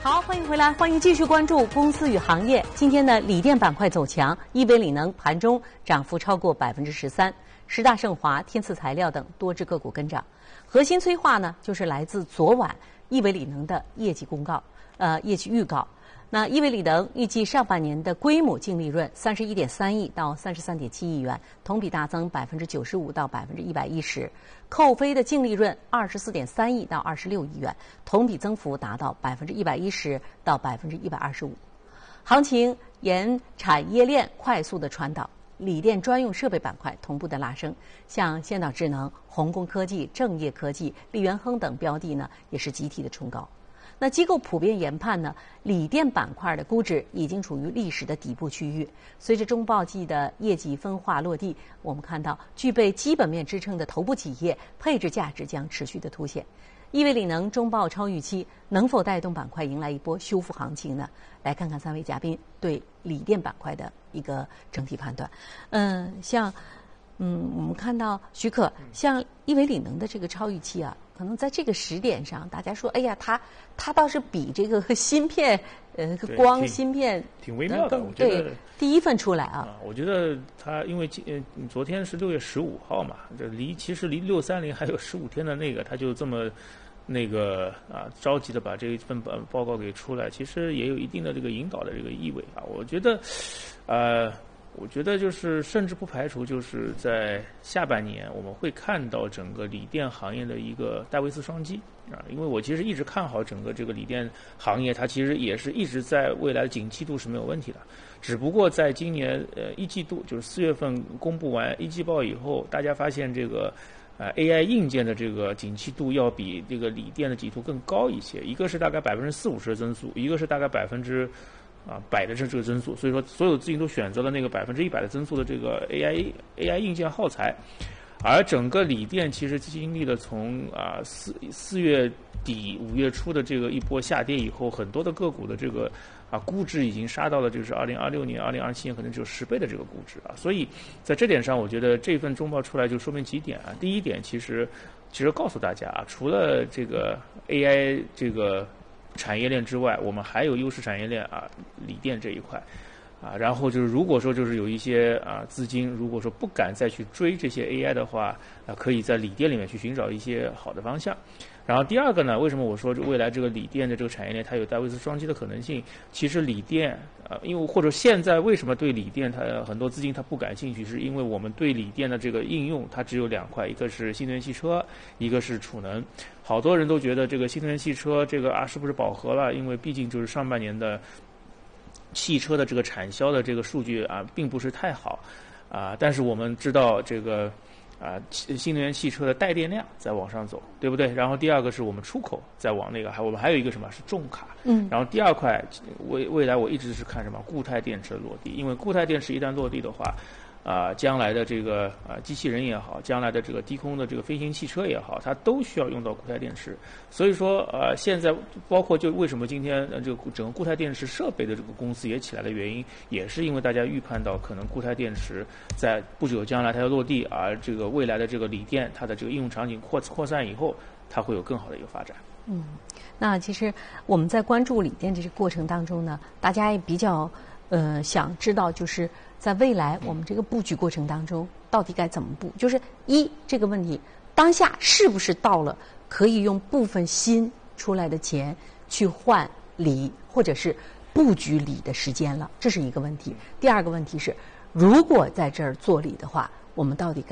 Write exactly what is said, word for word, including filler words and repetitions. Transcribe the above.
好，欢迎回来，欢迎继续关注公司与行业。今天呢，锂电板块走强，亿纬锂能盘中涨幅超过百分之十三，十大盛华、天赐材料等多只个股跟涨。核心催化呢，就是来自昨晚亿纬锂能的业绩公告，呃，业绩预告。那亿纬锂能预计上半年的规模净利润三十一点三亿到三十三点七亿元，同比大增百分之九十五到百分之一百一十，扣非的净利润二十四点三亿到二十六亿元，同比增幅达到百分之一百一十到百分之一百二十五。行情沿产业链快速的传导，锂电专用设备板块同步的拉升，像先导智能、宏工科技、正业科技、力元亨等标的呢，也是集体的冲高。那机构普遍研判呢，锂电板块的估值已经处于历史的底部区域。随着中报季的业绩分化落地，我们看到具备基本面支撑的头部企业配置价值将持续的凸显。亿纬锂能中报超预期，能否带动板块迎来一波修复行情呢？来看看三位嘉宾对锂电板块的一个整体判断。嗯，像嗯，我们看到徐可，像亿纬锂能的这个超预期啊，可能在这个时点上，大家说，哎呀，它它倒是比这个芯片，呃，光芯片挺微妙的。我觉得对第一份出来啊， 啊我觉得它因为呃昨天是六月十五号嘛，这离其实离六三零还有十五天的那个，它就这么那个啊着急的把这一份报报告给出来，其实也有一定的这个引导的这个意味啊。我觉得，呃。我觉得就是甚至不排除就是在下半年我们会看到整个锂电行业的一个戴维斯双击啊，因为我其实一直看好整个这个锂电行业，它其实也是一直在未来的景气度是没有问题的，只不过在今年呃一季度就是四月份公布完一季报以后，大家发现这个呃 A I 硬件的这个景气度要比这个锂电的景气度更高一些，一个是大概百分之四五十的增速，一个是大概百分之啊，百的这这个增速，所以说所有资金都选择了那个百分之一百的增速的这个 A I A I 硬件耗材，而整个锂电其实经历了从啊四四月底五月初的这个一波下跌以后，很多的个股的这个啊估值已经杀到了就是二零二六年、二零二七年可能只有十倍的这个估值啊，所以在这点上，我觉得这份中报出来就说明几点啊，第一点其实其实告诉大家啊，除了这个 A I 这个产业链之外，我们还有优势产业链啊，锂电这一块，啊，然后就是如果说就是有一些啊资金，如果说不敢再去追这些 A I 的话，啊，可以在锂电里面去寻找一些好的方向。然后第二个呢，为什么我说未来这个锂电的这个产业链它有戴维斯双击的可能性？其实锂电呃，因为或者现在为什么对锂电它很多资金它不感兴趣，是因为我们对锂电的这个应用它只有两块，一个是新能源汽车，一个是储能。好多人都觉得这个新能源汽车这个啊是不是饱和了？因为毕竟就是上半年的汽车的这个产销的这个数据啊并不是太好啊，但是我们知道这个。啊，新能源汽车的带电量在往上走，对不对？然后第二个是我们出口在往那个，还我们还有一个什么是重卡， 嗯， 然后第二块未未来我一直是看什么固态电池的落地，因为固态电池一旦落地的话，啊、呃，将来的这个啊、呃、机器人也好，将来的这个低空的这个飞行汽车也好，它都需要用到固态电池。所以说呃，现在包括就为什么今天呃这个整个固态电池设备的这个公司也起来的原因，也是因为大家预判到可能固态电池在不久将来它要落地，而这个未来的这个锂电它的这个应用场景扩扩散以后，它会有更好的一个发展。 嗯，那其实我们在关注锂电这个过程当中呢，大家也比较呃想知道，就是在未来我们这个布局过程当中，到底该怎么布？就是一这个问题，当下是不是到了可以用部分新出来的钱去换锂，或者是布局锂的时间了？这是一个问题。第二个问题是，如果在这儿做锂的话，我们到底该